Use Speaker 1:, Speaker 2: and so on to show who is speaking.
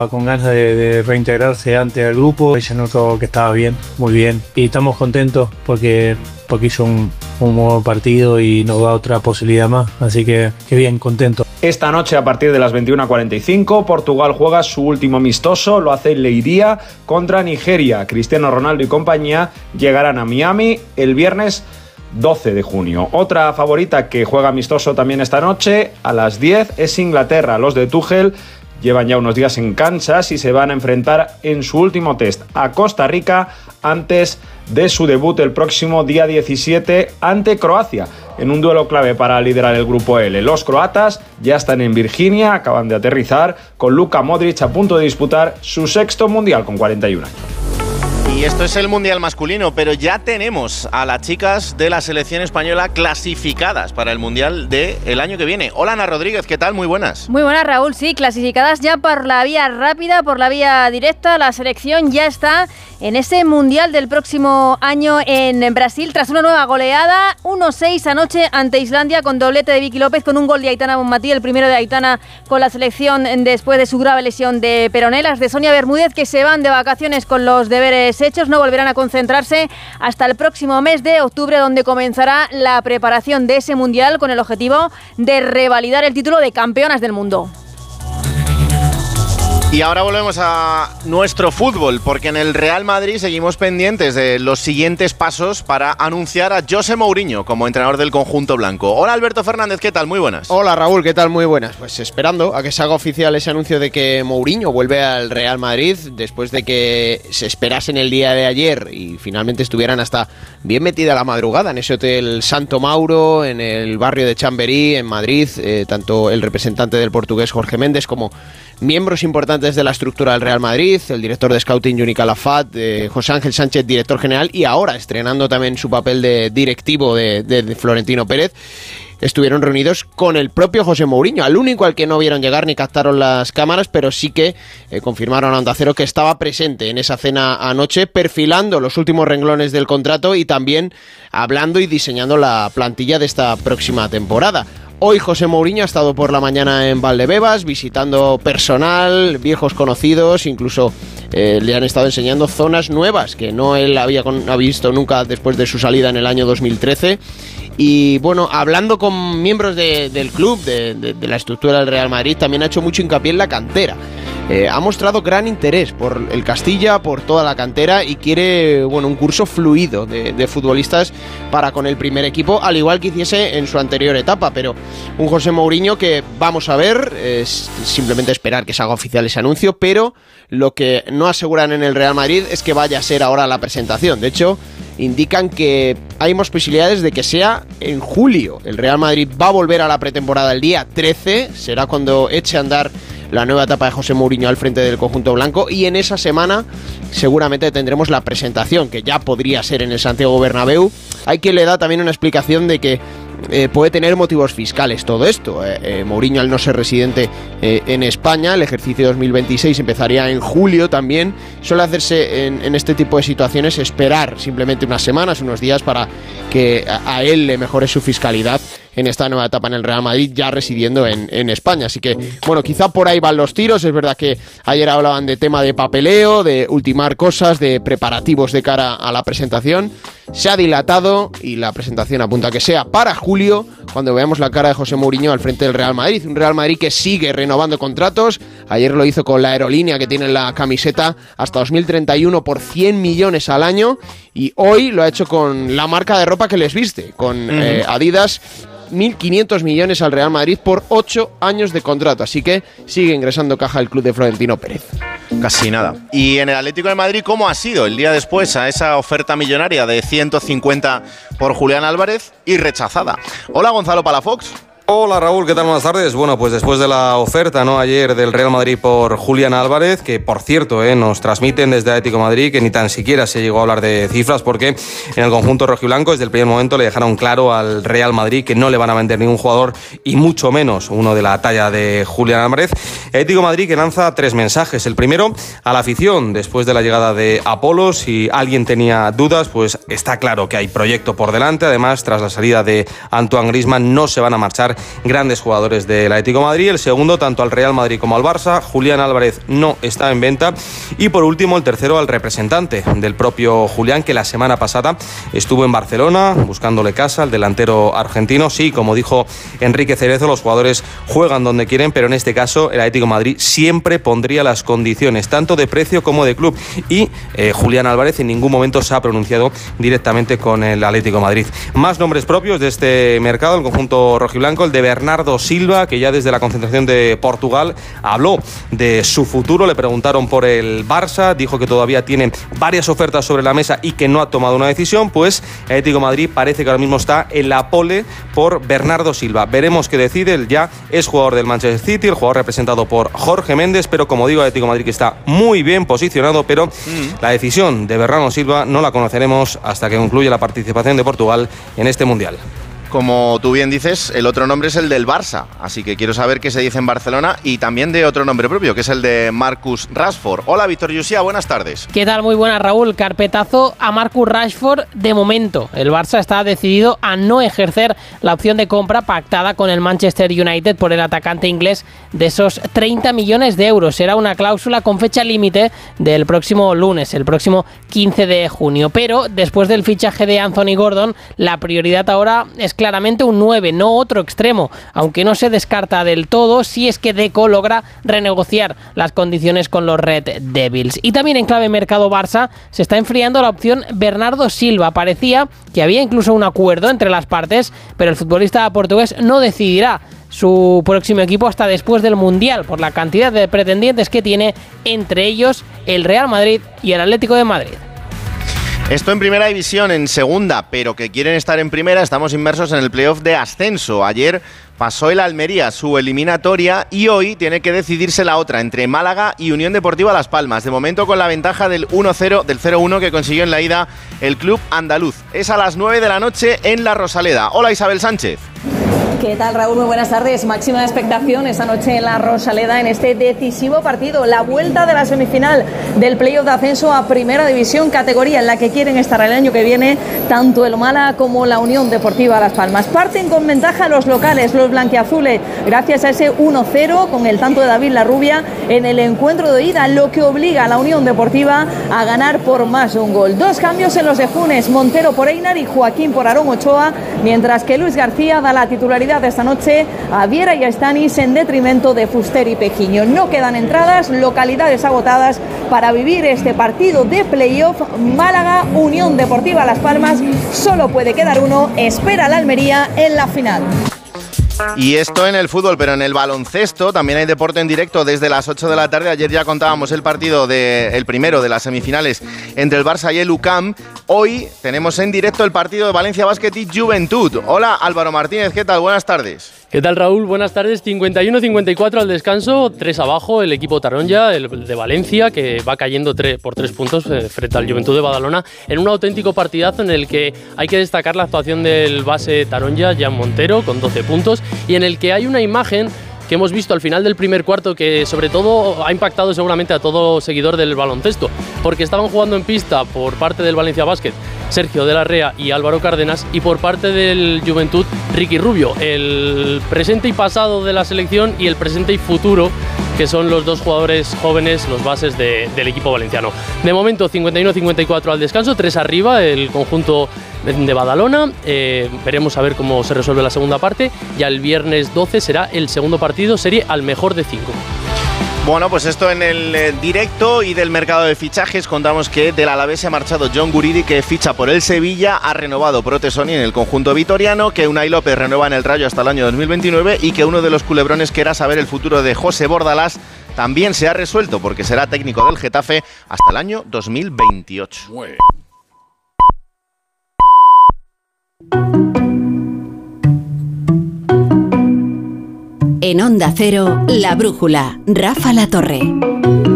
Speaker 1: con ganas de reintegrarse antes al grupo. Ella notó que estaba bien, muy bien, y estamos contentos porque hizo un buen partido y nos da otra posibilidad más, así que bien, contento.
Speaker 2: Esta noche a partir de las 21:45 Portugal juega su último amistoso, lo hace en Leiria contra Nigeria. Cristiano Ronaldo y compañía llegarán a Miami el viernes 12 de junio. Otra favorita que juega amistoso también esta noche a las 10 es Inglaterra. Los de Tuchel llevan ya unos días en Kansas y se van a enfrentar en su último test a Costa Rica antes de su debut el próximo día 17 ante Croacia, en un duelo clave para liderar el grupo L. Los croatas ya están en Virginia, acaban de aterrizar, con Luka Modric a punto de disputar su sexto mundial con 41 años.
Speaker 3: Y esto es el Mundial masculino, pero ya tenemos a las chicas de la selección española clasificadas para el Mundial del año que viene. Hola, Ana Rodríguez, ¿qué tal? Muy buenas.
Speaker 4: Muy buenas, Raúl. Sí, clasificadas ya por la vía rápida, por la vía directa. La selección ya está en ese Mundial del próximo año en Brasil, tras una nueva goleada, 1-6 anoche ante Islandia, con doblete de Vicky López, con un gol de Aitana Bonmatí, el primero de Aitana con la selección después de su grave lesión de peroné. Las de Sonia Bermúdez, que se van de vacaciones con los deberes hechos, no volverán a concentrarse hasta el próximo mes de octubre, donde comenzará la preparación de ese Mundial con el objetivo de revalidar el título de campeonas del mundo.
Speaker 3: Y ahora volvemos a nuestro fútbol, porque en el Real Madrid seguimos pendientes de los siguientes pasos para anunciar a José Mourinho como entrenador del conjunto blanco. Hola, Alberto Fernández, ¿qué tal? Muy buenas.
Speaker 5: Hola, Raúl, ¿qué tal? Muy buenas. Pues esperando a que se haga oficial ese anuncio de que Mourinho vuelve al Real Madrid, después de que se esperasen el día de ayer y finalmente estuvieran hasta bien metida la madrugada en ese hotel Santo Mauro, en el barrio de Chamberí, en Madrid, tanto el representante del portugués Jorge Méndez como miembros importantes de la estructura del Real Madrid, el director de Scouting Juni Calafat, José Ángel Sánchez, director general, y ahora estrenando también su papel de directivo de Florentino Pérez, estuvieron reunidos con el propio José Mourinho, al único al que no vieron llegar ni captaron las cámaras, pero sí que confirmaron a Onda Cero que estaba presente en esa cena anoche, perfilando los últimos renglones del contrato y también hablando y diseñando la plantilla de esta próxima temporada. Hoy José Mourinho ha estado por la mañana en Valdebebas visitando personal, viejos conocidos, incluso le han estado enseñando zonas nuevas que no él había visto nunca después de su salida en el año 2013. Y bueno, hablando con miembros del club, de la estructura del Real Madrid, también ha hecho mucho hincapié en la cantera. Ha mostrado gran interés por el Castilla, por toda la cantera, y quiere un curso fluido de futbolistas para con el primer equipo, al igual que hiciese en su anterior etapa. Pero un José Mourinho que vamos a ver, es simplemente esperar que se haga oficial ese anuncio, pero lo que no aseguran en el Real Madrid es que vaya a ser ahora la presentación. De hecho, indican que hay más posibilidades de que sea en julio. El Real Madrid va a volver a la pretemporada el día 13, será cuando eche a andar la nueva etapa de José Mourinho al frente del conjunto blanco, y en esa semana seguramente tendremos la presentación, que ya podría ser en el Santiago Bernabéu. Hay quien le da también una explicación de que puede tener motivos fiscales todo esto. Mourinho, al no ser residente en España, el ejercicio 2026 empezaría en julio también. Suele hacerse en este tipo de situaciones esperar simplemente unas semanas, unos días, para que a él le mejore su fiscalidad en esta nueva etapa en el Real Madrid, ya residiendo en España. Así que, bueno, quizá por ahí van los tiros. Es verdad que ayer hablaban de tema de papeleo, de ultimar cosas, de preparativos de cara a la presentación. Se ha dilatado y la presentación apunta a que sea para julio, cuando veamos la cara de José Mourinho al frente del Real Madrid. Un Real Madrid que sigue renovando contratos. Ayer lo hizo con la aerolínea que tiene en la camiseta hasta 2031 por 100 millones al año, y hoy lo ha hecho con la marca de ropa que les viste, con Adidas. 1.500 millones al Real Madrid por 8 años de contrato. Así que sigue ingresando caja el club de Florentino Pérez.
Speaker 3: Casi nada. Y en el Atlético de Madrid, ¿cómo ha sido el día después a esa oferta millonaria de 150 por Julián Álvarez y rechazada? Hola, Gonzalo Palafox.
Speaker 6: Hola Raúl, ¿qué tal? Buenas tardes. Bueno, pues después de la oferta, ayer del Real Madrid por Julián Álvarez, que por cierto nos transmiten desde Atlético de Madrid que ni tan siquiera se llegó a hablar de cifras, porque en el conjunto rojiblanco desde el primer momento le dejaron claro al Real Madrid que no le van a vender ningún jugador, y mucho menos uno de la talla de Julián Álvarez. Atlético de Madrid que lanza 3 mensajes. El primero a la afición después de la llegada de Apolo. Si alguien tenía dudas, pues está claro que hay proyecto por delante. Además, tras la salida de Antoine Griezmann, no se van a marchar grandes jugadores del Atlético de Madrid. El segundo, tanto al Real Madrid como al Barça. Julián Álvarez no está en venta. Y por último, el tercero, al representante del propio Julián, que la semana pasada estuvo en Barcelona buscándole casa, el delantero argentino. Sí, como dijo Enrique Cerezo, los jugadores juegan donde quieren, pero en este caso el Atlético de Madrid siempre pondría las condiciones, tanto de precio como de club. Y Julián Álvarez en ningún momento se ha pronunciado directamente con el Atlético de Madrid. Más nombres propios de este mercado, el conjunto rojiblanco, el de Bernardo Silva, que ya desde la concentración de Portugal habló de su futuro. Le preguntaron por el Barça, dijo que todavía tiene varias ofertas sobre la mesa y que no ha tomado una decisión. Pues el Atlético de Madrid parece que ahora mismo está en la pole por Bernardo Silva. Veremos qué decide. Él ya es jugador del Manchester City, el jugador representado por Jorge Méndez, pero como digo, el Atlético de Madrid que está muy bien posicionado, pero la decisión de Bernardo Silva no la conoceremos hasta que concluya la participación de Portugal en este Mundial.
Speaker 3: Como tú bien dices, el otro nombre es el del Barça, así que quiero saber qué se dice en Barcelona y también de otro nombre propio, que es el de Marcus Rashford. Hola, Víctor Yusia, buenas tardes.
Speaker 7: ¿Qué tal? Muy buenas, Raúl. Carpetazo a Marcus Rashford de momento. El Barça está decidido a no ejercer la opción de compra pactada con el Manchester United por el atacante inglés de esos 30 millones de euros. Será una cláusula con fecha límite del próximo lunes, el próximo 15 de junio. Pero después del fichaje de Anthony Gordon, la prioridad ahora es claramente un 9, no otro extremo, aunque no se descarta del todo si es que Deco logra renegociar las condiciones con los Red Devils. Y también en clave mercado Barça se está enfriando la opción Bernardo Silva. Parecía que había incluso un acuerdo entre las partes, pero el futbolista portugués no decidirá su próximo equipo hasta después del Mundial por la cantidad de pretendientes que tiene, entre ellos el Real Madrid y el Atlético de Madrid.
Speaker 3: Esto en primera división, en segunda, pero que quieren estar en primera, estamos inmersos en el playoff de ascenso. Ayer pasó el Almería su eliminatoria y hoy tiene que decidirse la otra, entre Málaga y Unión Deportiva Las Palmas. De momento con la ventaja del 1-0, del 0-1 que consiguió en la ida el club andaluz. Es a las 9 de la noche en La Rosaleda. Hola, Isabel Sánchez.
Speaker 8: ¿Qué tal, Raúl? Muy buenas tardes. Máxima expectación esta noche en La Rosaleda en este decisivo partido. La vuelta de la semifinal del playoff de ascenso a Primera División, categoría en la que quieren estar el año que viene tanto el Málaga como la Unión Deportiva Las Palmas. Parten con ventaja los locales, los blanquiazules, gracias a ese 1-0 con el tanto de David Larrubia en el encuentro de ida, lo que obliga a la Unión Deportiva a ganar por más de un gol. Dos cambios en los de Funes, Montero por Einar y Joaquín por Aarón Ochoa, mientras que Luis García da la titularidad de esta noche a Viera y a Stanis en detrimento de Fuster y Pejiño. No quedan entradas, localidades agotadas para vivir este partido de playoff. Málaga, Unión Deportiva Las Palmas, solo puede quedar uno, espera la Almería en la final.
Speaker 3: Y esto en el fútbol, pero en el baloncesto también hay deporte en directo desde las 8 de la tarde. Ayer ya contábamos el partido el primero de las semifinales entre el Barça y el UCAM. Hoy tenemos en directo el partido de Valencia Basket y Juventud. Hola, Álvaro Martínez, ¿qué tal? Buenas tardes.
Speaker 9: ¿Qué tal, Raúl? Buenas tardes. 51-54 al descanso, 3 abajo el equipo Taronja, el de Valencia, que va cayendo por 3 puntos frente al Juventud de Badalona, en un auténtico partidazo en el que hay que destacar la actuación del base Taronja, Jan Montero, con 12 puntos, y en el que hay una imagen que hemos visto al final del primer cuarto que sobre todo ha impactado seguramente a todo seguidor del baloncesto, porque estaban jugando en pista por parte del Valencia Basket Sergio de la Rea y Álvaro Cárdenas, y por parte del Juventud Ricky Rubio, el presente y pasado de la selección y el presente y futuro, que son los dos jugadores jóvenes, los bases del equipo valenciano. De momento 51-54 al descanso, 3 arriba el conjunto de Badalona. Veremos a ver cómo se resuelve la segunda parte. Ya el viernes 12 será el segundo partido, serie al mejor de 5.
Speaker 3: Bueno, pues esto en el directo. Y del mercado de fichajes contamos que del Alavés se ha marchado John Guridi, que ficha por el Sevilla, ha renovado Protesoni en el conjunto vitoriano, que Unai López renueva en el Rayo hasta el año 2029 y que uno de los culebrones que era saber el futuro de José Bordalás también se ha resuelto, porque será técnico del Getafe hasta el año 2028.
Speaker 10: En Onda Cero, La Brújula, Rafa La Torre.